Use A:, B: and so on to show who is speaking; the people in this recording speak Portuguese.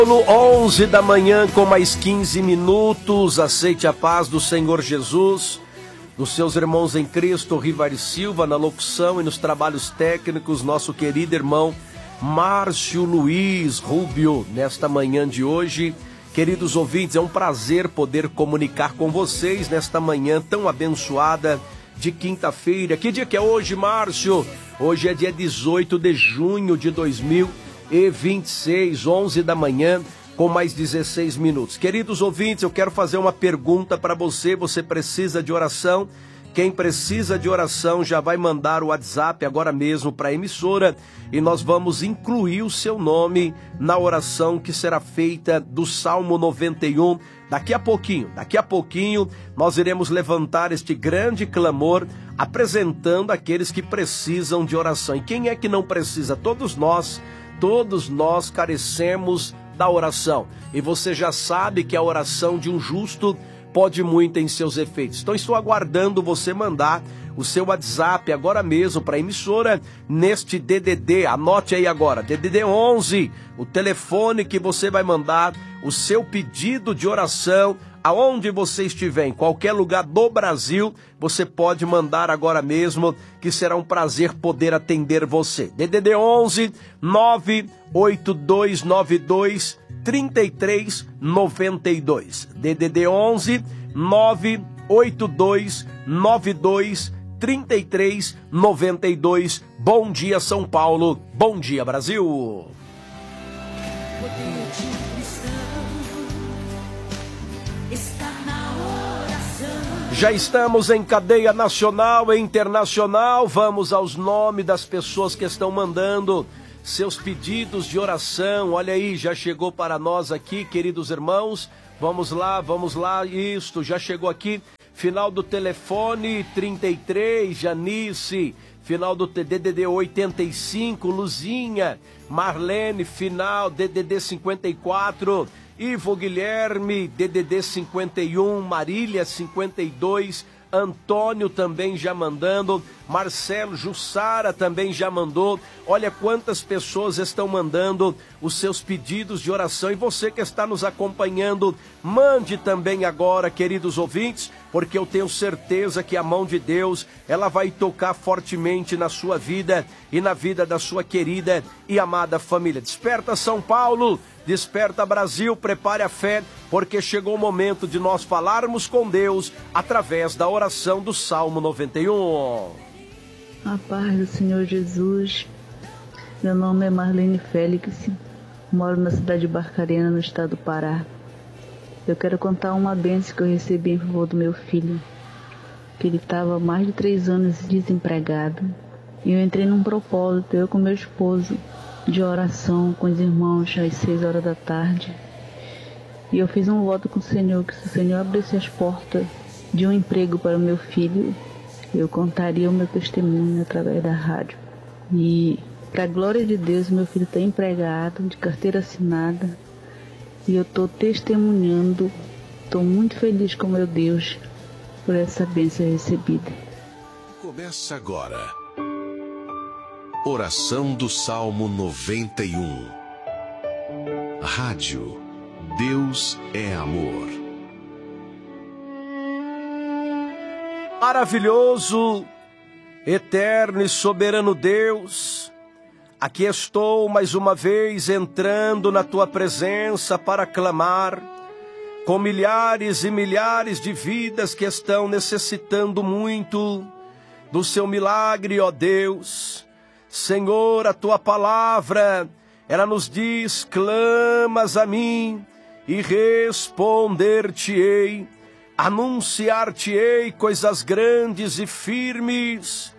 A: 11 da manhã com mais 15 minutos, aceite a paz do Senhor Jesus, dos seus irmãos em Cristo, Rivari Silva, na locução e nos trabalhos técnicos, nosso querido irmão Márcio Luiz Rubio, nesta manhã de hoje. Queridos ouvintes, é um prazer poder comunicar com vocês nesta manhã tão abençoada de quinta-feira. Que dia que é hoje, Márcio? Hoje é dia 18 de junho de 2026, 11 da manhã, com mais 16 minutos. Queridos ouvintes, eu quero fazer uma pergunta para você. Você precisa de oração? Quem precisa de oração já vai mandar o WhatsApp agora mesmo para a emissora e nós vamos incluir o seu nome na oração que será feita do Salmo 91. Daqui a pouquinho nós iremos levantar este grande clamor apresentando aqueles que precisam de oração. E quem é que não precisa? Todos nós carecemos da oração. E você já sabe que a oração de um justo pode muito em seus efeitos. Então estou aguardando você mandar o seu WhatsApp agora mesmo para a emissora neste DDD. Anote aí agora, DDD 11, o telefone que você vai mandar o seu pedido de oração. Aonde você estiver, em qualquer lugar do Brasil, você pode mandar agora mesmo, que será um prazer poder atender você. DDD 11 98292 3392. DDD 11 98292 3392. Bom dia, São Paulo. Bom dia, Brasil. Já estamos em cadeia nacional e internacional. Vamos aos nomes das pessoas que estão mandando seus pedidos de oração. Olha aí, já chegou para nós aqui, queridos irmãos. Vamos lá, isto, já chegou aqui. Final do telefone 33, Janice. Final do DDD 85, Luzinha. Marlene, final DDD 54. Ivo Guilherme, DDD 51, Marília 52, Antônio também já mandando, Marcelo Jussara também já mandou. Olha quantas pessoas estão mandando os seus pedidos de oração. E você que está nos acompanhando, mande também agora, queridos ouvintes, porque eu tenho certeza que a mão de Deus, ela vai tocar fortemente na sua vida e na vida da sua querida e amada família. Desperta São Paulo! Desperta Brasil, prepare a fé, porque chegou o momento de nós falarmos com Deus através da oração do Salmo 91.
B: A paz do Senhor Jesus. Meu nome é Marlene Félix, moro na cidade de Barcarena, no estado do Pará. Eu quero contar uma bênção que eu recebi em favor do meu filho, que ele estava há mais de 3 anos desempregado. E eu entrei num propósito, eu com meu esposo, de oração com os irmãos às 6 horas da tarde. E eu fiz um voto com o Senhor, que se o Senhor abrisse as portas de um emprego para o meu filho, eu contaria o meu testemunho através da rádio. E, para a glória de Deus, meu filho está empregado, de carteira assinada, e eu estou testemunhando. Estou muito feliz com meu Deus por essa bênção recebida.
C: Começa agora. Oração do Salmo 91. Rádio Deus é Amor.
A: Maravilhoso, eterno e soberano Deus, aqui estou mais uma vez entrando na tua presença para clamar com milhares e milhares de vidas que estão necessitando muito do seu milagre, ó Deus. Senhor, a tua palavra, ela nos diz: clamas a mim e responder-te-ei, anunciar-te-ei coisas grandes e firmes.